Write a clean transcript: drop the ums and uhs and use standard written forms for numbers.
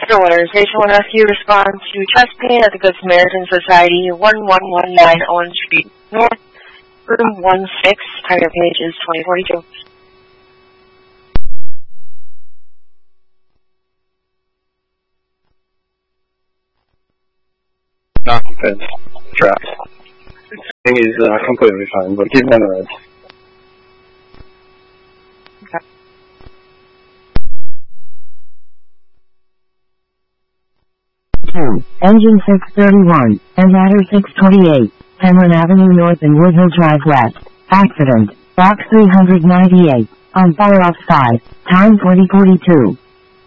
Water Station 1 Rescue response to chest pain at the Good Samaritan Society, 1119 Owen Street North, room 16, higher page is 2042. Occupant tracks. He's completely fine, but keep him on the road. Okay. Engine 631, and ladder 628, Penryn Avenue North and Woodhill Drive West. Accident, box 398, on fire off side, time 2042.